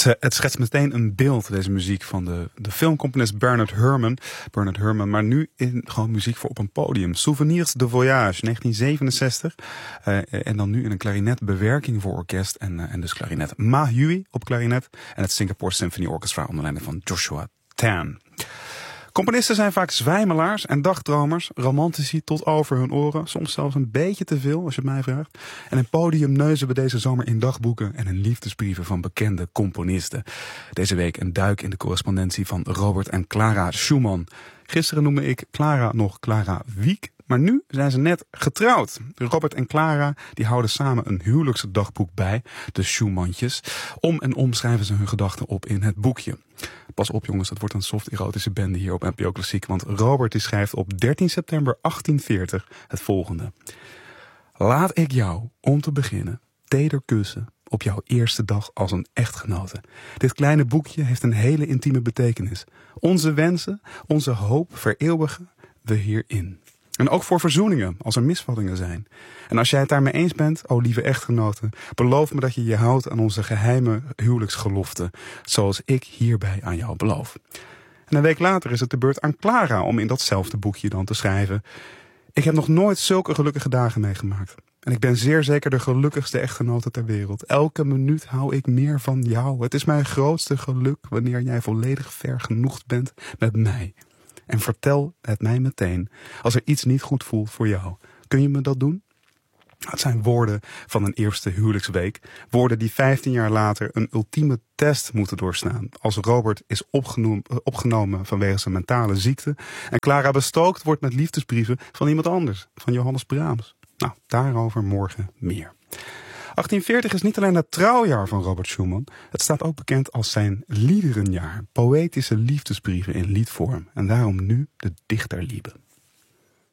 Het schetst meteen een beeld, deze muziek, van de filmcomponist Bernard Herrmann, maar nu in gewoon muziek voor op een podium. Souvenirs de Voyage, 1967. En dan nu in een klarinetbewerking voor orkest en dus klarinet. Ma Hui op klarinet en het Singapore Symphony Orchestra onder leiding van Joshua Tan. Componisten zijn vaak zwijmelaars en dagdromers, romantici tot over hun oren, soms zelfs een beetje te veel als je het mij vraagt. En een podium neuzen we deze zomer in dagboeken en in liefdesbrieven van bekende componisten. Deze week een duik in de correspondentie van Robert en Clara Schumann. Gisteren noemde ik Clara nog Clara Wieck, maar nu zijn ze net getrouwd. Robert en Clara die houden samen een huwelijksdagboek bij, de Schumantjes. Om en om schrijven ze hun gedachten op in het boekje. Pas op jongens, het wordt een soft erotische bende hier op NPO Klassiek. Want Robert die schrijft op 13 september 1840 het volgende. Laat ik jou, om te beginnen, teder kussen op jouw eerste dag als een echtgenote. Dit kleine boekje heeft een hele intieme betekenis. Onze wensen, onze hoop vereeuwigen we hierin. En ook voor verzoeningen, als er misvattingen zijn. En als jij het daarmee eens bent, o lieve echtgenote, beloof me dat je je houdt aan onze geheime huwelijksgelofte, zoals ik hierbij aan jou beloof. En een week later is het de beurt aan Clara om in datzelfde boekje dan te schrijven. Ik heb nog nooit zulke gelukkige dagen meegemaakt. En ik ben zeer zeker de gelukkigste echtgenote ter wereld. Elke minuut hou ik meer van jou. Het is mijn grootste geluk wanneer jij volledig vergenoegd bent met mij. En vertel het mij meteen als er iets niet goed voelt voor jou. Kun je me dat doen? Het zijn woorden van een eerste huwelijksweek. Woorden die 15 jaar later een ultieme test moeten doorstaan. Als Robert is opgenomen vanwege zijn mentale ziekte. En Clara bestookt wordt met liefdesbrieven van iemand anders. Van Johannes Brahms. Nou, daarover morgen meer. 1840 is niet alleen het trouwjaar van Robert Schumann. Het staat ook bekend als zijn liederenjaar. Poëtische liefdesbrieven in liedvorm. En daarom nu de Dichterliebe.